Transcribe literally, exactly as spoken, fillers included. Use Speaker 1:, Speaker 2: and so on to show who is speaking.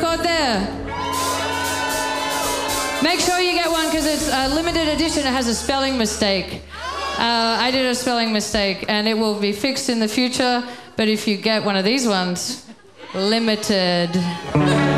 Speaker 1: record there. Make sure you get one because it's a limited edition. It has a spelling mistake. Uh, I did a spelling mistake and it will be fixed in the future. But if you get one of these ones, limited.